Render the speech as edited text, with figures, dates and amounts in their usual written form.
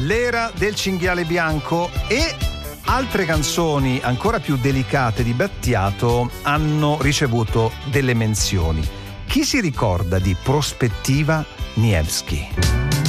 L'era del cinghiale bianco e altre canzoni ancora più delicate di Battiato hanno ricevuto delle menzioni. Chi si ricorda di Prospettiva Nievski?